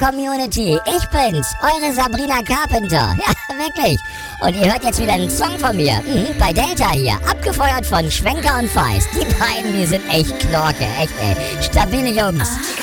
Community, ich bin's, eure Sabrina Carpenter. Ja, wirklich. Und ihr hört jetzt wieder einen Song von mir. Bei Delta hier, abgefeuert von Schwenker und Feist. Die beiden, die sind echt Knorke, echt ey. Stabile Jungs.